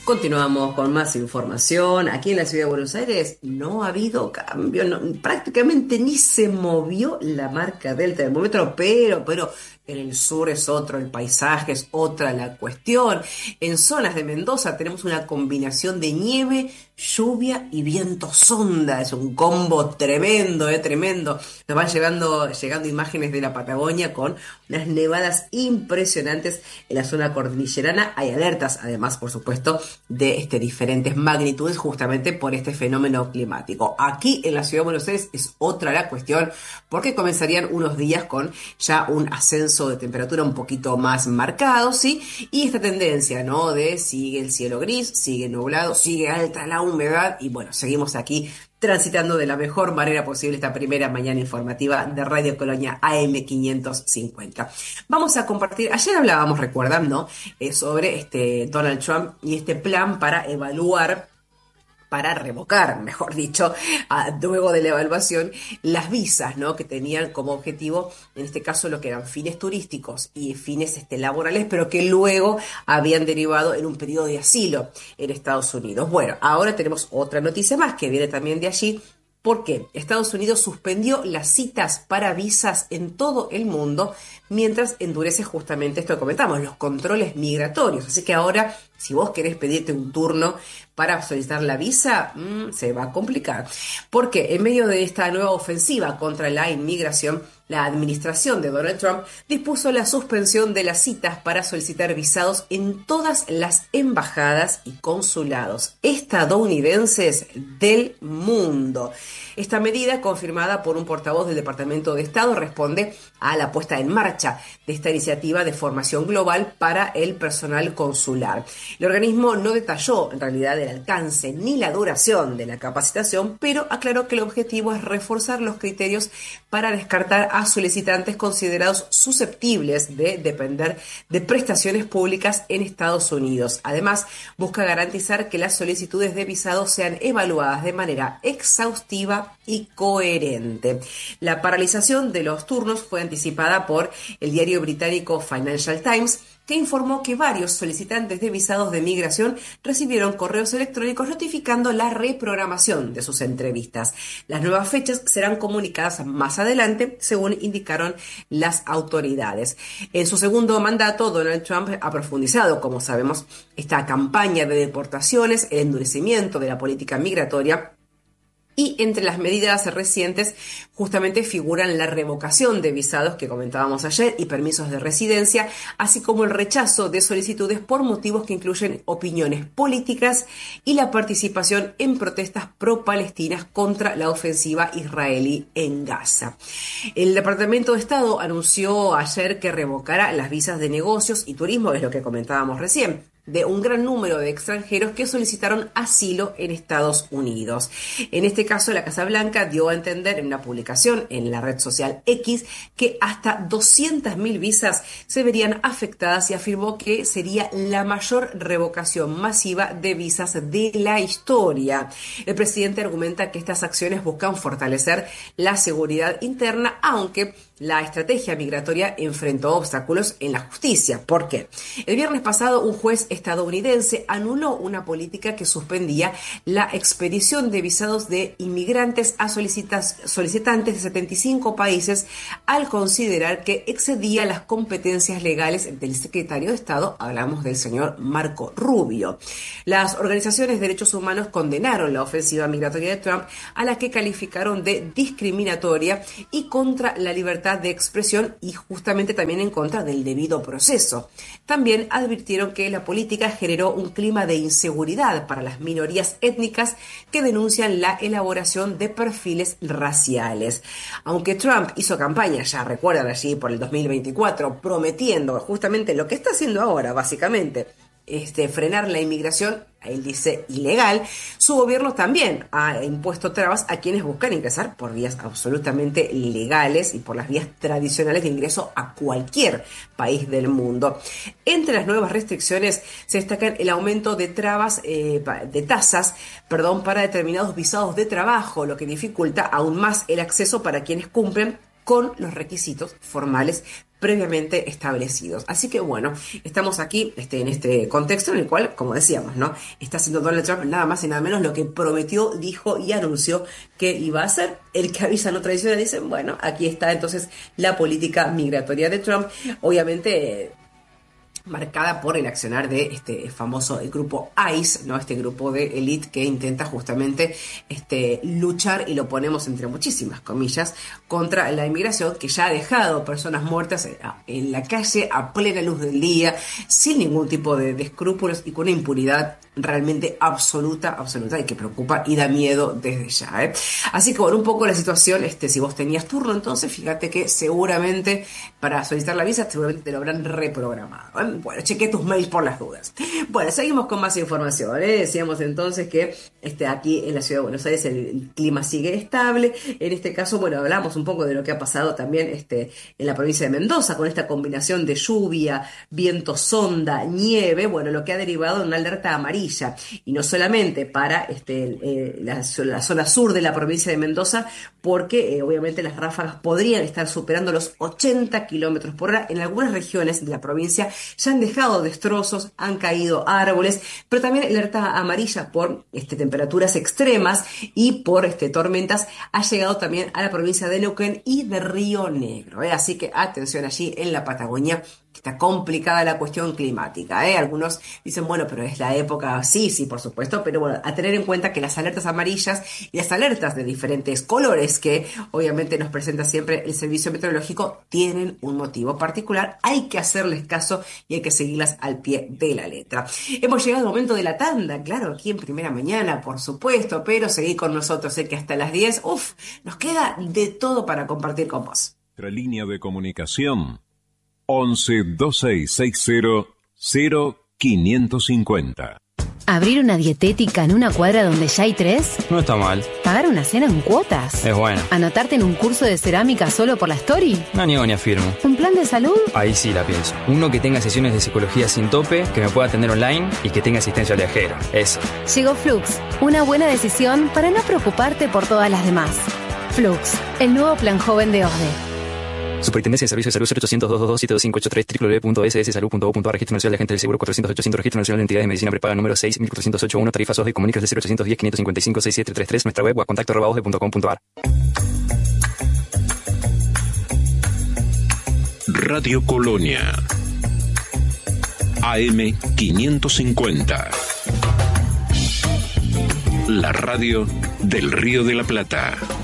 Continuamos con más información. Aquí en la ciudad de Buenos Aires no ha habido cambio, prácticamente ni se movió la marca del termómetro, pero en el sur es otro, el paisaje es otra la cuestión. En zonas de Mendoza tenemos una combinación de nieve, lluvia y viento sonda. Es un combo tremendo, tremendo. Nos van llegando imágenes de la Patagonia con unas nevadas impresionantes en la zona cordillerana. Hay alertas, además, por supuesto, de diferentes magnitudes justamente por este fenómeno climático. Aquí en la ciudad de Buenos Aires es otra la cuestión, porque comenzarían unos días con ya un ascenso de temperatura un poquito más marcado, ¿sí? Y esta tendencia, ¿no? De sigue el cielo gris, sigue nublado, sigue alta la humedad y bueno, seguimos aquí transitando de la mejor manera posible esta primera mañana informativa de Radio Colonia AM 550. Vamos a compartir, ayer hablábamos, recuerdan, ¿no? Sobre Donald Trump y este plan para revocar, mejor dicho, luego de la evaluación, las visas, ¿no? Que tenían como objetivo, en este caso, lo que eran fines turísticos y fines laborales, pero que luego habían derivado en un periodo de asilo en Estados Unidos. Bueno, ahora tenemos otra noticia más que viene también de allí, porque Estados Unidos suspendió las citas para visas en todo el mundo mientras endurece justamente esto que comentamos, los controles migratorios. Así que ahora, si vos querés pedirte un turno para solicitar la visa, se va a complicar. Porque en medio de esta nueva ofensiva contra la inmigración, la administración de Donald Trump dispuso la suspensión de las citas para solicitar visados en todas las embajadas y consulados estadounidenses del mundo. Esta medida, confirmada por un portavoz del Departamento de Estado, responde a la puesta en marcha de esta iniciativa de formación global para el personal consular. El organismo no detalló en realidad el alcance ni la duración de la capacitación, pero aclaró que el objetivo es reforzar los criterios para descartar a solicitantes considerados susceptibles de depender de prestaciones públicas en Estados Unidos. Además, busca garantizar que las solicitudes de visado sean evaluadas de manera exhaustiva y coherente. La paralización de los turnos fue anticipada por el diario británico Financial Times, que informó que varios solicitantes de visados de migración recibieron correos electrónicos notificando la reprogramación de sus entrevistas. Las nuevas fechas serán comunicadas más adelante, según indicaron las autoridades. En su segundo mandato, Donald Trump ha profundizado, como sabemos, esta campaña de deportaciones, el endurecimiento de la política migratoria. Y entre las medidas recientes justamente figuran la revocación de visados que comentábamos ayer y permisos de residencia, así como el rechazo de solicitudes por motivos que incluyen opiniones políticas y la participación en protestas pro-palestinas contra la ofensiva israelí en Gaza. El Departamento de Estado anunció ayer que revocará las visas de negocios y turismo, es lo que comentábamos recién, de un gran número de extranjeros que solicitaron asilo en Estados Unidos. En este caso, la Casa Blanca dio a entender en una publicación en la red social X que hasta 200.000 visas se verían afectadas y afirmó que sería la mayor revocación masiva de visas de la historia. El presidente argumenta que estas acciones buscan fortalecer la seguridad interna, aunque la estrategia migratoria enfrentó obstáculos en la justicia. ¿Por qué? El viernes pasado, un juez estadounidense anuló una política que suspendía la expedición de visados de inmigrantes a solicitantes de 75 países al considerar que excedía las competencias legales del secretario de Estado, hablamos del señor Marco Rubio. Las organizaciones de derechos humanos condenaron la ofensiva migratoria de Trump, a la que calificaron de discriminatoria y contra la libertad de expresión y justamente también en contra del debido proceso. También advirtieron que la política generó un clima de inseguridad para las minorías étnicas que denuncian la elaboración de perfiles raciales. Aunque Trump hizo campaña, ya recuerdan allí por el 2024, prometiendo justamente lo que está haciendo ahora, básicamente, frenar la inmigración, él dice ilegal, su gobierno también ha impuesto trabas a quienes buscan ingresar por vías absolutamente legales y por las vías tradicionales de ingreso a cualquier país del mundo. Entre las nuevas restricciones se destacan el aumento de tasas para determinados visados de trabajo, lo que dificulta aún más el acceso para quienes cumplen con los requisitos formales previamente establecidos. Así que bueno, estamos aquí en este contexto en el cual, como decíamos, ¿no? Está haciendo Donald Trump nada más y nada menos lo que prometió, dijo y anunció que iba a hacer. El que avisa no traiciona, dicen, bueno, aquí está entonces la política migratoria de Trump, obviamente marcada por el accionar de este famoso grupo ICE, ¿no? Este grupo de élite que intenta justamente luchar, y lo ponemos entre muchísimas comillas, contra la inmigración, que ya ha dejado personas muertas en la calle a plena luz del día, sin ningún tipo de escrúpulos y con una impunidad realmente absoluta y que preocupa y da miedo desde ya, ¿eh? Así que bueno, un poco la situación, si vos tenías turno, entonces fíjate que seguramente para solicitar la visa seguramente te lo habrán reprogramado, ¿eh? Bueno, chequé tus mails por las dudas. Bueno, seguimos con más información, ¿eh? Decíamos entonces que aquí en la ciudad de Buenos Aires el clima sigue estable. En este caso, bueno, hablamos un poco de lo que ha pasado también en la provincia de Mendoza, con esta combinación de lluvia, viento sonda, nieve, bueno, lo que ha derivado en una alerta amarilla. Y no solamente para la zona sur de la provincia de Mendoza, porque obviamente las ráfagas podrían estar superando los 80 kilómetros por hora. En algunas regiones de la provincia ya han dejado destrozos, han caído árboles, pero también alerta amarilla por temperaturas extremas y por tormentas ha llegado también a la provincia de Neuquén y de Río Negro, ¿eh? Así que atención allí en la Patagonia, que está complicada la cuestión climática, ¿eh? Algunos dicen, bueno, pero es la época, sí, por supuesto, pero bueno, a tener en cuenta que las alertas amarillas y las alertas de diferentes colores que obviamente nos presenta siempre el servicio meteorológico tienen un motivo particular, hay que hacerles caso y hay que seguirlas al pie de la letra. Hemos llegado al momento de la tanda, claro, aquí en Primera Mañana, por supuesto, pero seguí con nosotros, sé que hasta las 10, nos queda de todo para compartir con vos. Nuestra línea de comunicación 11 2660 0550. ¿Abrir una dietética en una cuadra donde ya hay 3? No está mal. ¿Pagar una cena en cuotas? Es bueno. ¿Anotarte en un curso de cerámica solo por la story? No niego ni afirmo. ¿Un plan de salud? Ahí sí la pienso. Uno que tenga sesiones de psicología sin tope, que me pueda atender online y que tenga asistencia al viajero. Eso. Llegó Flux, una buena decisión para no preocuparte por todas las demás. Flux, el nuevo plan joven de ORDE. Superintendencia de Servicios de Salud 0800-222-7583 www.sssalud.gov.ar. Registro Nacional de Agentes del Seguro 400-800. Registro Nacional de Entidades de Medicina Prepaga número 6.408.1. Tarifas OSDE. Comunicas de 0810-555-6733. Nuestra web @osde.com.ar. Radio Colonia AM 550. La radio del Río de la Plata.